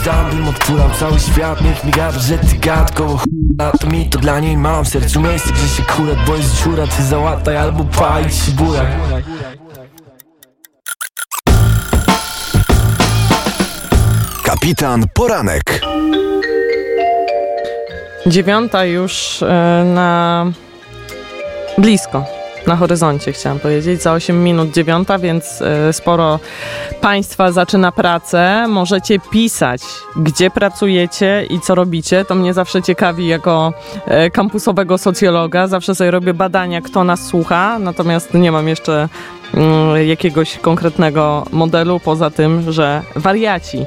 chciałbym bym odpulał cały świat. Niech mi gada, że ty gadko chuja. To mi to dla niej mam w sercu miejsce, gdzie się kurat. Bo jest dziura, ty załataj albo palić się buraj. Kapitan Poranek. 9:00 już na blisko. Na horyzoncie chciałam powiedzieć, za 8 minut 9:00, więc sporo Państwa zaczyna pracę. Możecie pisać, gdzie pracujecie i co robicie. To mnie zawsze ciekawi jako kampusowego socjologa. Zawsze sobie robię badania, kto nas słucha, natomiast nie mam jeszcze jakiegoś konkretnego modelu, poza tym, że wariaci.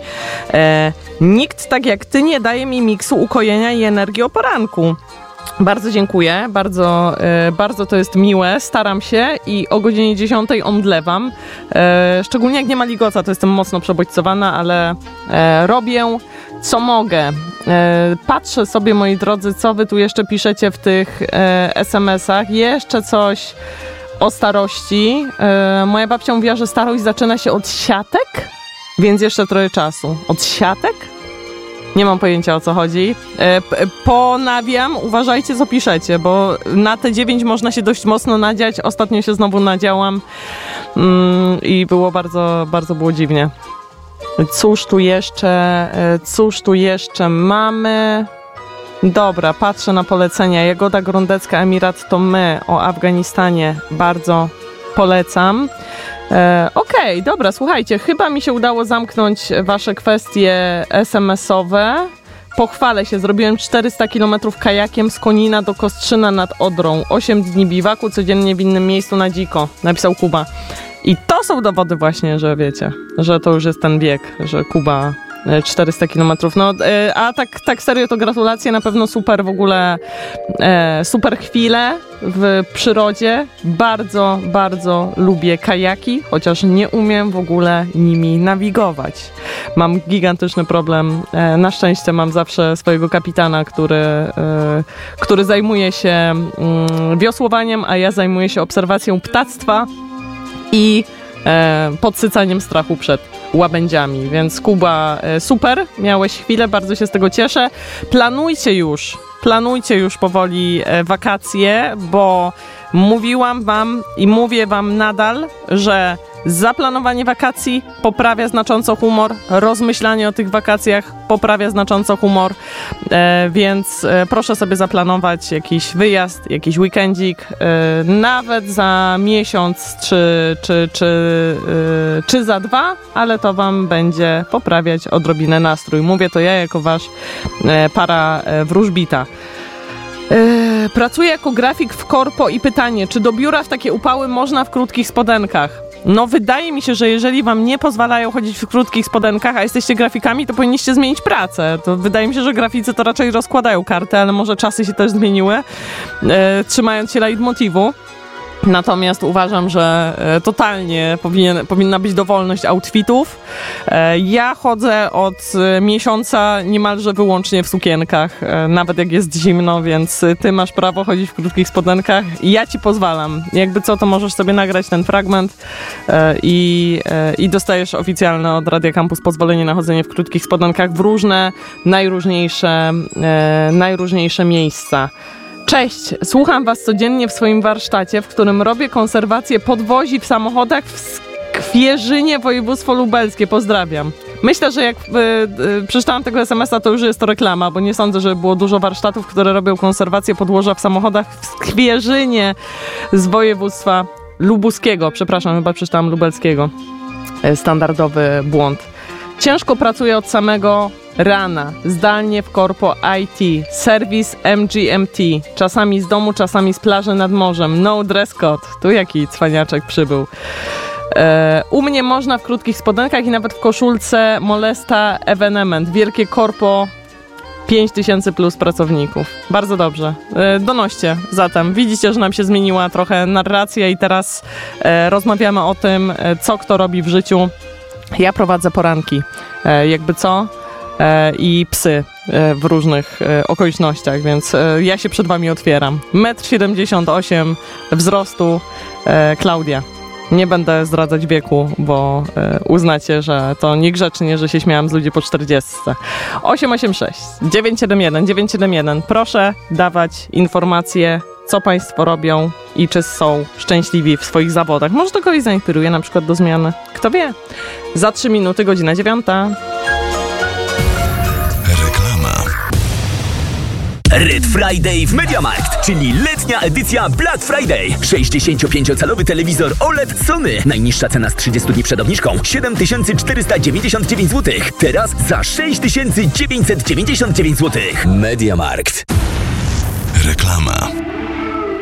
Nikt tak jak ty nie daje mi miksu ukojenia i energii o poranku. Bardzo dziękuję, bardzo to jest miłe, staram się i o godzinie 10:00 omdlewam. Szczególnie jak nie ma ligoca, to jestem mocno przebodźcowana, ale robię co mogę. Patrzę sobie, moi drodzy, co wy tu jeszcze piszecie w tych SMS-ach. Jeszcze coś o starości. Moja babcia mówiła, że starość zaczyna się od siatek, więc jeszcze trochę czasu. Od siatek? Nie mam pojęcia, o co chodzi. Ponawiam, uważajcie, co piszecie, bo na te 9 można się dość mocno nadziać. Ostatnio się znowu nadziałam i było bardzo było dziwnie. Cóż tu jeszcze mamy? Dobra, patrzę na polecenia. Jagoda Grądecka, Emirat to my, o Afganistanie bardzo polecam. Okej, dobra, słuchajcie, chyba mi się udało zamknąć wasze kwestie SMS-owe. Pochwalę się, zrobiłem 400 km kajakiem z Konina do Kostrzyna nad Odrą. 8 dni biwaku, codziennie w innym miejscu na dziko, napisał Kuba. I to są dowody właśnie, że wiecie, że to już jest ten wiek, że Kuba 400 km. No, a tak serio to gratulacje, na pewno super w ogóle, super chwile w przyrodzie. Bardzo lubię kajaki, chociaż nie umiem w ogóle nimi nawigować. Mam gigantyczny problem. Na szczęście mam zawsze swojego kapitana, który zajmuje się wiosłowaniem, a ja zajmuję się obserwacją ptactwa i podsycaniem strachu przed łabędziami, więc Kuba, super, miałeś chwilę, bardzo się z tego cieszę. Planujcie już powoli wakacje, bo mówiłam wam i mówię wam nadal, że zaplanowanie wakacji poprawia znacząco humor, rozmyślanie o tych wakacjach poprawia znacząco humor, więc proszę sobie zaplanować jakiś wyjazd, jakiś weekendzik, nawet za miesiąc czy za 2, ale to wam będzie poprawiać odrobinę nastrój. Mówię to ja jako wasz para wróżbita. Pracuję jako grafik w korpo i pytanie, czy do biura w takie upały można w krótkich spodenkach? No wydaje mi się, że jeżeli wam nie pozwalają chodzić w krótkich spodenkach, a jesteście grafikami, to powinniście zmienić pracę. To wydaje mi się, że graficy to raczej rozkładają kartę, ale może czasy się też zmieniły, trzymając się leitmotivu. Natomiast uważam, że totalnie powinna być dowolność outfitów. Ja chodzę od miesiąca niemalże wyłącznie w sukienkach, nawet jak jest zimno, więc ty masz prawo chodzić w krótkich spodenkach. Ja ci pozwalam. Jakby co, to możesz sobie nagrać ten fragment i dostajesz oficjalne od Radia Campus pozwolenie na chodzenie w krótkich spodenkach w różne, najróżniejsze miejsca. Cześć, słucham was codziennie w swoim warsztacie, w którym robię konserwację podwozi w samochodach w Skwierzynie, województwo lubelskie. Pozdrawiam. Myślę, że jak przeczytałam tego SMS-a, to już jest to reklama, bo nie sądzę, że było dużo warsztatów, które robią konserwację podłoża w samochodach w Skwierzynie z województwa lubuskiego. Przepraszam, chyba przeczytałam lubelskiego. Standardowy błąd. Ciężko pracuję od samego rana, zdalnie w korpo IT, serwis MGMT, czasami z domu, czasami z plaży nad morzem, no dress code. Tu jaki cwaniaczek przybył. U mnie można w krótkich spodenkach i nawet w koszulce Molesta Evenement, wielkie korpo, 5000 plus pracowników. Bardzo dobrze. Donoście zatem. Widzicie, że nam się zmieniła trochę narracja i teraz rozmawiamy o tym, co kto robi w życiu. Ja prowadzę poranki, jakby co, i psy w różnych okolicznościach, więc ja się przed wami otwieram. 1,78 m wzrostu, Klaudia. Nie będę zdradzać wieku, bo uznacie, że to niegrzecznie, że się śmiałam z ludzi po 40. 886 971 971. Proszę dawać informacje, co państwo robią i czy są szczęśliwi w swoich zawodach. Może to kogoś zainspiruje na przykład do zmiany. Kto wie? Za 3 minuty, godzina 9. Red Friday w MediaMarkt, czyli letnia edycja Black Friday. 65-calowy telewizor OLED Sony. Najniższa cena z 30 dni przed obniżką 7499 zł. Teraz za 6999 zł. MediaMarkt. Reklama.